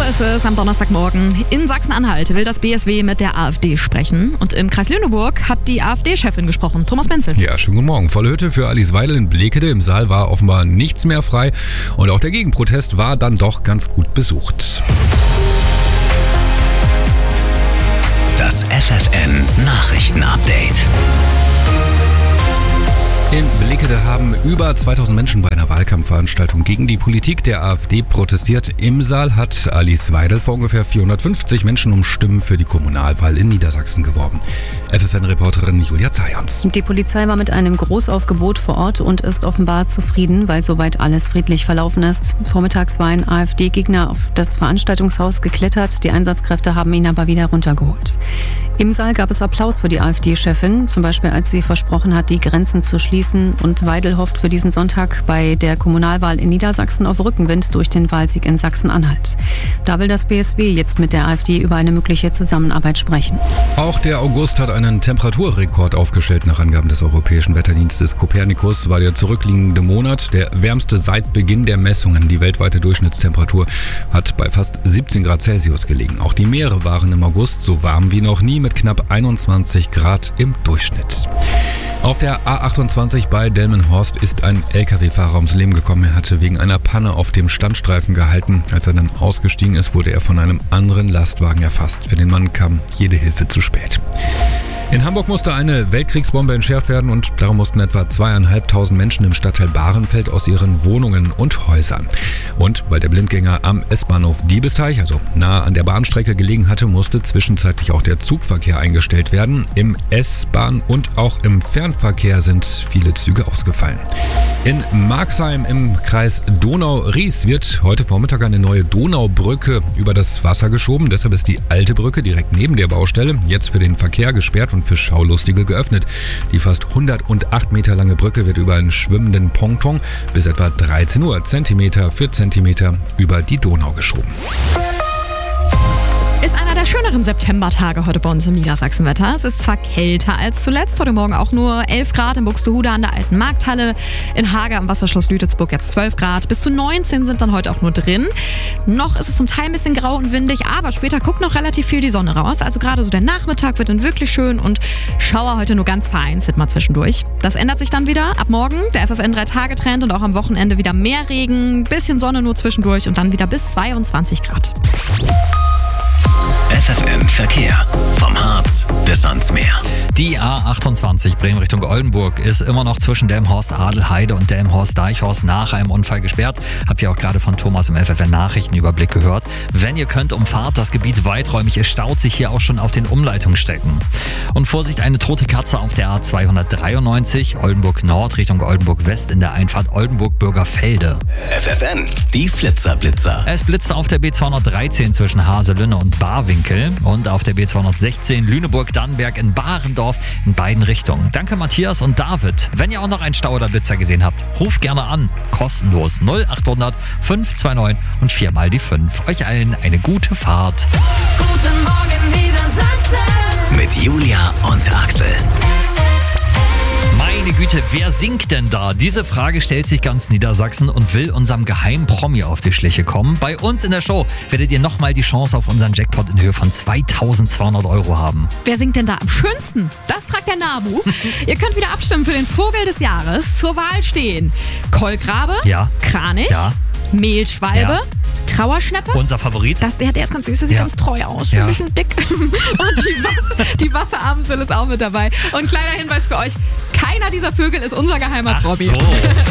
ist es am Donnerstagmorgen. In Sachsen-Anhalt will das BSW mit der AfD sprechen. Und im Kreis Lüneburg hat die AfD-Chefin gesprochen, Thomas Menzel. Ja, schönen guten Morgen. Volle Hütte für Alice Weidel in Blekede. Im Saal war offenbar nichts mehr frei. Und auch der Gegenprotest war dann doch ganz gut besucht. Das FFN-Nachrichten-Update. In Blekede haben über 2000 Menschen bei einer Wahlkampfveranstaltung gegen die Politik der AfD protestiert. Im Saal hat Alice Weidel vor ungefähr 450 Menschen um Stimmen für die Kommunalwahl in Niedersachsen geworben. FFN-Reporterin Julia Zayans. Die Polizei war mit einem Großaufgebot vor Ort und ist offenbar zufrieden, weil soweit alles friedlich verlaufen ist. Vormittags war ein AfD-Gegner auf das Veranstaltungshaus geklettert. Die Einsatzkräfte haben ihn aber wieder runtergeholt. Im Saal gab es Applaus für die AfD-Chefin, zum Beispiel als sie versprochen hat, die Grenzen zu schließen. Und Weidel hofft für diesen Sonntag bei der Kommunalwahl in Niedersachsen auf Rückenwind durch den Wahlsieg in Sachsen-Anhalt. Da will das BSW jetzt mit der AfD über eine mögliche Zusammenarbeit sprechen. Auch der August hat einen Temperaturrekord aufgestellt. Nach Angaben des Europäischen Wetterdienstes Copernicus war der zurückliegende Monat der wärmste seit Beginn der Messungen. Die weltweite Durchschnittstemperatur hat bei fast 17 Grad Celsius gelegen. Auch die Meere waren im August so warm wie noch nie mit knapp 21 Grad im Durchschnitt. Auf der A28 bei Delmenhorst ist ein Lkw-Fahrer ums Leben gekommen. Er hatte wegen einer Panne auf dem Standstreifen gehalten. Als er dann ausgestiegen ist, wurde er von einem anderen Lastwagen erfasst. Für den Mann kam jede Hilfe zu spät. In Hamburg musste eine Weltkriegsbombe entschärft werden und darum mussten etwa 2.500 Menschen im Stadtteil Bahrenfeld aus ihren Wohnungen und Häusern. Und weil der Blindgänger am S-Bahnhof Diebesteich, also nahe an der Bahnstrecke gelegen hatte, musste zwischenzeitlich auch der Zugverkehr eingestellt werden. Im S-Bahn- und auch im Fernverkehr sind viele Züge ausgefallen. In Marxheim im Kreis Donau-Ries wird heute Vormittag eine neue Donaubrücke über das Wasser geschoben. Deshalb ist die alte Brücke direkt neben der Baustelle jetzt für den Verkehr gesperrt und für Schaulustige geöffnet. Die fast 108 Meter lange Brücke wird über einen schwimmenden Ponton bis etwa 13 Uhr Zentimeter für Zentimeter über die Donau geschoben. Ist einer der schöneren Septembertage heute bei uns im Niedersachsenwetter. Es ist zwar kälter als zuletzt, heute Morgen auch nur 11 Grad in Buxtehude an der Alten Markthalle, in Hager am Wasserschloss Lütetsburg jetzt 12 Grad, bis zu 19 sind dann heute auch nur drin. Noch ist es zum Teil ein bisschen grau und windig, aber später guckt noch relativ viel die Sonne raus. Also gerade so der Nachmittag wird dann wirklich schön und Schauer heute nur ganz vereinzelt mal zwischendurch. Das ändert sich dann wieder ab morgen, der FFN 3-Tage-Trend und auch am Wochenende wieder mehr Regen, bisschen Sonne nur zwischendurch und dann wieder bis 22 Grad. FFN Verkehr. Vom Harz bis ans Meer. Die A28 Bremen Richtung Oldenburg ist immer noch zwischen Delmenhorst-Adelheide und Delmenhorst-Deichhorst nach einem Unfall gesperrt. Habt ihr auch gerade von Thomas im FFN Nachrichtenüberblick gehört. Wenn ihr könnt, umfahrt das Gebiet weiträumig. Es staut sich hier auch schon auf den Umleitungsstrecken. Und Vorsicht, eine tote Katze auf der A293 Oldenburg Nord Richtung Oldenburg West in der Einfahrt Oldenburg-Bürgerfelde. FFN, die Flitzer-Blitzer. Es blitzte auf der B213 zwischen Haselünne und Barwinkel und auf der B216 Lüneburg-Dannenberg in Barendorf in beiden Richtungen. Danke Matthias und David. Wenn ihr auch noch einen Stau oder Blitzer gesehen habt, ruft gerne an. Kostenlos 0800 529 und 4 mal die 5. Euch allen eine gute Fahrt. Guten Morgen Niedersachsen. Mit Julia und Axel. Meine Güte, wer singt denn da? Diese Frage stellt sich ganz Niedersachsen und will unserem geheimen Promi auf die Schliche kommen. Bei uns in der Show werdet ihr nochmal die Chance auf unseren Jackpot in Höhe von 2.200 € haben. Wer singt denn da am schönsten? Das fragt der Nabu. Ihr könnt wieder abstimmen für den Vogel des Jahres. Zur Wahl stehen Kolkrabe, Ja. Kranich, Ja. Mehlschwalbe, Ja. Trauerschnepper. Unser Favorit? Der ist ganz süß, der sieht Ja. ganz treu aus, Ja. ein bisschen dick. Und die Wasseramsel ist auch mit dabei. Und kleiner Hinweis für euch, keiner dieser Vögel ist unser geheimer Ach Promi. so.